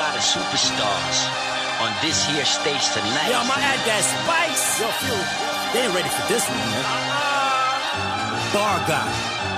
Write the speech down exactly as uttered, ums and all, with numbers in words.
lot of superstars on this here stage tonight. Yo, I'ma add that spice. Yo, Phil, they ain't ready for this one, man. Bar guy.